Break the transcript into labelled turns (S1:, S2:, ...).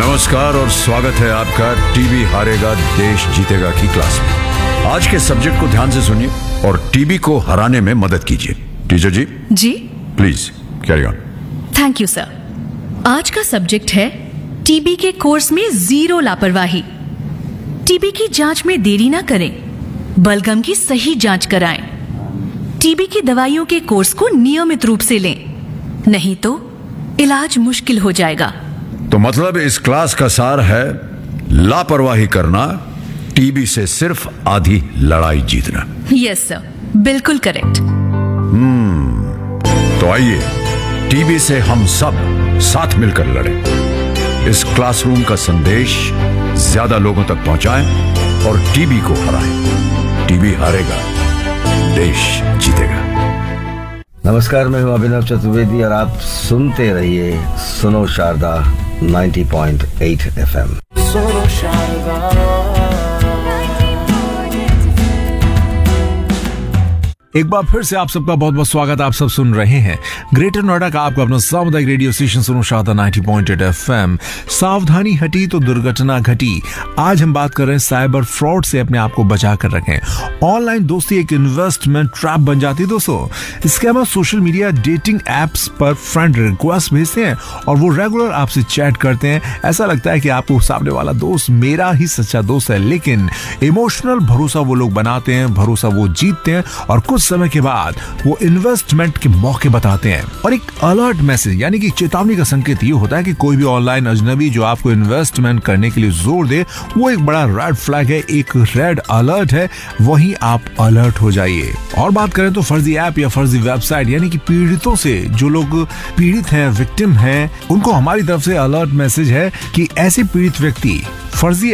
S1: नमस्कार और स्वागत है आपका टीबी हारेगा देश जीतेगा की क्लास में। आज के सब्जेक्ट को ध्यान से सुनिए और टीबी को हराने में मदद कीजिए। Teacher ji
S2: ji
S1: please carry on.
S2: Thank you sir. आज का सब्जेक्ट है टीबी के कोर्स में जीरो लापरवाही। टीबी की जांच में देरी ना करें, बलगम की सही जांच कराएं। टीबी की दवाइयों के कोर्स को नियमित रूप से लें, नहीं तो इलाज मुश्किल हो जाएगा।
S1: तो मतलब इस क्लास का सार है लापरवाही करना, टीबी से सिर्फ आधी लड़ाई जीतना।
S2: यस सर, बिल्कुल करेक्ट।
S1: तो आइए टीबी से हम सब साथ मिलकर लड़ें। इस क्लासरूम का संदेश ज्यादा लोगों तक पहुंचाएं और टीबी को हराएं। टीबी हारेगा, देश जीतेगा।
S3: नमस्कार, मैं हूं अभिनव चतुर्वेदी और आप सुनते रहिए सुनो शारदा 90.8 FM।
S4: सुनो शारदा।
S5: एक बार फिर से आप सबका बहुत बहुत स्वागत। आप सब सुन रहे हैं ग्रेटर नोएडा का आपका अपना सामुदायिक रेडियो स्टेशन सुनो शारदा 90.8 FM। सावधानी हटी तो दुर्घटना घटी। आज हम बात कर रहे हैं साइबर फ्रॉड से अपने आप को बचा कर रखें। ऑनलाइन दोस्ती एक इन्वेस्टमेंट ट्रैप बन जाती है दोस्तों। Scammer social media dating apps पर फ्रेंड रिक्वेस्ट भेजते हैं और वो रेगुलर आपसे चैट करते हैं। ऐसा लगता है कि आपको सामने वाला दोस्त मेरा ही सच्चा दोस्त है, लेकिन इमोशनल भरोसा वो लोग बनाते हैं, भरोसा वो जीतते हैं और कुछ समय के बाद वो इन्वेस्टमेंट के मौके बताते हैं। और एक अलर्ट मैसेज यानी कि चेतावनी का संकेत ये होता है कि कोई भी ऑनलाइन अजनबी जो आपको इन्वेस्टमेंट करने के लिए जोर दे, वो एक बड़ा रेड फ्लैग है, एक रेड अलर्ट है। वहीं आप अलर्ट हो जाइए। और बात करें तो फर्जी ऐप या फर्जी वेबसाइट यानी कि पीड़ितों से, जो लोग पीड़ित हैं, विक्टिम हैं, उनको हमारी तरफ से अलर्ट मैसेज है कि ऐसे पीड़ित व्यक्ति फर्जी